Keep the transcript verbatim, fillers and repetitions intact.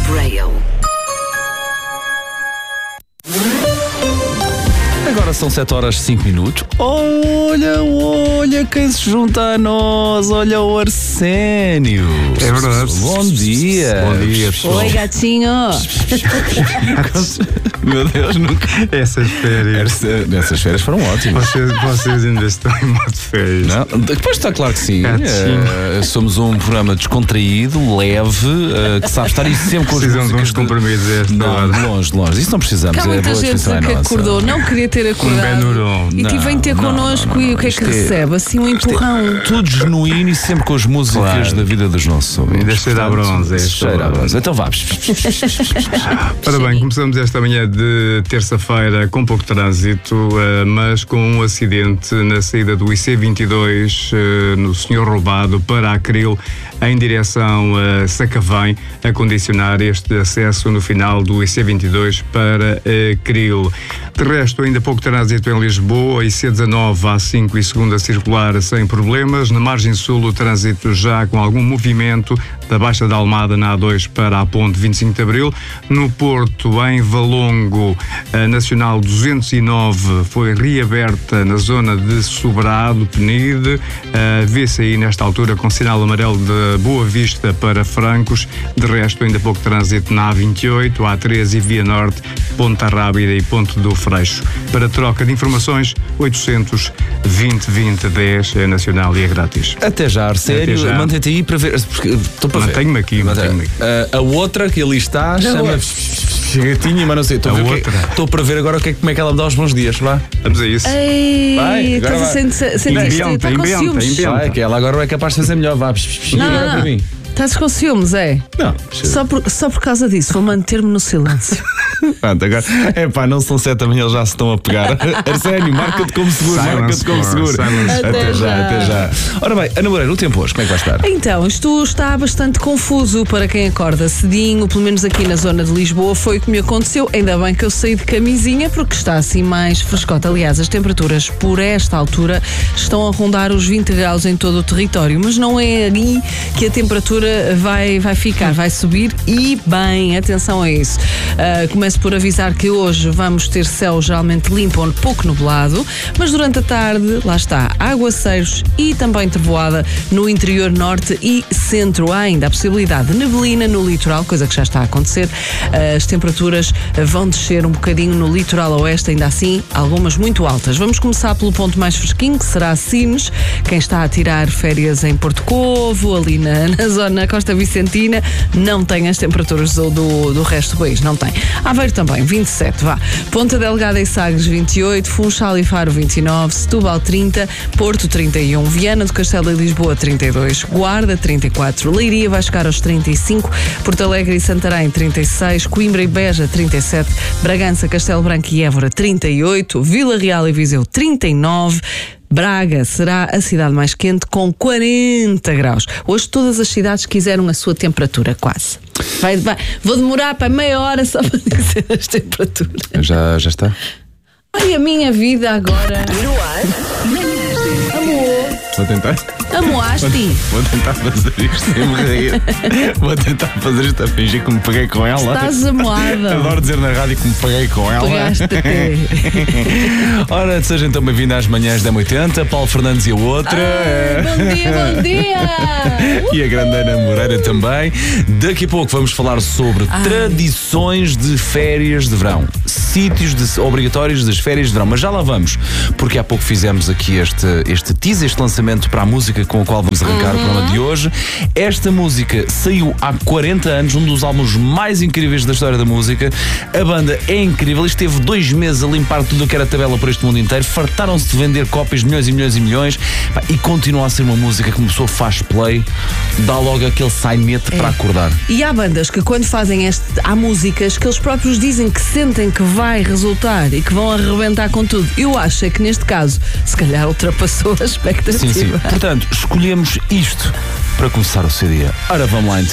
Braille. Agora são sete horas e cinco minutos. Olha, olha quem se junta a nós. Olha o Arsénio. É verdade. Bom dia. Bom dia, pessoal. Oi, gatinho. Meu Deus, nunca. Essas férias. Essa- Essas férias foram ótimas. Vocês, vocês ainda estão em modo de férias. Não? Depois está claro que sim. Gatinho. Eh, somos um programa descontraído, leve, eh, que sabe estar aí sempre com as Precisam de músicas uns comprimidos a esta Não, hora. de longe, de longe. Isso não precisamos. Há é a muita boa gente descrição é que nossa. acordou, não queria ter acordado. Benuron. E Não, vem ter não, connosco não, não, e o que é isto que é- recebe? Assim um empurrão. Tudo genuíno e sempre com as músicas Claro. da vida dos nossos ouvintes. Ainda cheira a Portanto, bronze, esta Cheira a hora. bronze. Então vá. Ora bem, começamos esta manhã de terça-feira com pouco trânsito, eh, mas com um acidente na saída do I C vinte e dois, eh, no Senhor Roubado, para Acril, em direção a Sacavém, a condicionar este acesso no final do I C vinte e dois para Acril. De resto, ainda pouco trânsito em Lisboa, I C dezanove, A cinco e segunda circular sem problemas. Na margem sul, o trânsito já com algum movimento da Baixa da Almada na A dois para a ponte vinte e cinco de Abril. No Porto, em Valongo, a Nacional duzentos e nove foi reaberta na zona de Sobrado, Penide. A vê-se aí nesta altura com sinal amarelo de Boa Vista para Francos. De resto, ainda pouco trânsito na A vinte e oito, A treze e Via Norte, Ponta Rábida e Ponte do Freixo. Para troca de informações, oitocentos, vinte, vinte, dez é nacional e é grátis. Até já, Arsénio. Até já. Mantém-te aí para ver. porque Estou para ver. Mantenho-me aqui, mantenho-me aqui. A, a outra que ali está chama Gatinha, mas não sei. Estou a, A ver o que é- outra. estou para ver agora o que é, como é que ela me dá os bons dias. Vá. Vamos a isso. Ei, Vai, agora estás a vai. sentir- sentiste, Ambiente, está com ambiente, ciúmes. ambiente. Vai, que ela agora é capaz de fazer melhor. Vá. Não, Agora não, para mim. não. Estás com ciúmes, é? Não. Só por, só por causa disso, vou manter-me no silêncio. Pronto, agora. É pá, não são sete da manhã, eles já se estão a pegar. Arsénio, marca-te como seguro, Silence marca-te como score, seguro. silence Até, Até já, já. até já. Ora bem, Ana Moreira, o tempo hoje, como é que vai estar? Então, isto está bastante confuso para quem acorda cedinho, pelo menos aqui na zona de Lisboa foi o que me aconteceu. Ainda bem que eu saí de camisinha porque está assim mais frescota. Aliás, as temperaturas por esta altura estão a rondar os vinte graus em todo o território, mas não é ali que a temperatura vai, vai ficar, vai subir e bem, atenção a isso. Uh, começo por avisar que hoje vamos ter céu geralmente limpo ou pouco nublado, mas durante a tarde, lá está, aguaceiros e também trevoada no interior norte e centro. Há ainda a possibilidade de neblina no litoral, coisa que já está a acontecer. Uh, as temperaturas vão descer um bocadinho no litoral oeste, ainda assim, algumas muito altas. Vamos começar pelo ponto mais fresquinho, que será Sines. Quem está a tirar férias em Porto Covo, ali na, na zona Costa Vicentina, não tem as temperaturas do, do, do resto do país, não tem. Aveiro também, vinte e sete, vá. Ponta Delgada e Sagres, vinte e oito, Funchal e Faro, vinte e nove, Setúbal, trinta, Porto, trinta e um, Viana do Castelo e Lisboa, trinta e dois, Guarda, trinta e quatro, Leiria vai chegar aos trinta e cinco, Porto Alegre e Santarém, trinta e seis, Coimbra e Beja, trinta e sete, Bragança, Castelo Branco e Évora, trinta e oito, Vila Real e Viseu, trinta e nove, Braga será a cidade mais quente com quarenta graus. Hoje todas as cidades quiseram a sua temperatura, quase. Vai, vai. Vou demorar para meia hora só para dizer as temperaturas. Já, já está? Ai, a minha vida agora. No ar, Amor, Vou tentar. amoaste. Vou tentar fazer isto sem me rir. Vou tentar fazer isto a fingir que me peguei com ela. Estás amoada. Adoro dizer na rádio que me peguei com ela. Pegaste-te. Ora, sejam então bem-vindos às manhãs da M oitenta. Paulo Fernandes e a outra. Ai, bom dia, bom dia. E a grande Ana Moreira também. Daqui a pouco vamos falar sobre Ai. tradições de férias de verão. Sítios de- obrigatórios das férias de verão. Mas já lá vamos, porque há pouco fizemos aqui este, este teaser, este lançamento para a música com a qual vamos arrancar Uhum. o programa de hoje. Esta música saiu há quarenta anos, um dos álbuns mais incríveis da história da música. A banda é incrível, esteve dois meses a limpar tudo o que era tabela por este mundo inteiro. Fartaram-se de vender cópias de milhões e milhões e milhões. Pá, e continua a ser uma música que uma pessoa faz play, dá logo aquele sainete para acordar. E há bandas que quando fazem este, há músicas que eles próprios dizem que sentem que vai resultar e que vão arrebentar com tudo. Eu acho é que neste caso, se calhar ultrapassou a expectativa. Sim, sim. Portanto, escolhemos isto para começar o seu dia. Ora, vamos lá então.